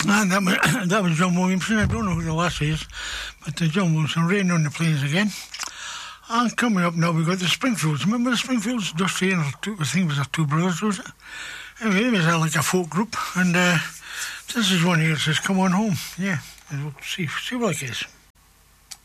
And that was John Williamson. I don't know who the last is, but John Williamson, Rain on the Plains again. And coming up now, we've got the Springfields. Remember the Springfields? Dusty and I think it was their two brothers, was it? Anyway, it was like a folk group, and this is one here that says, "Come on home." Yeah, and we'll see what it is.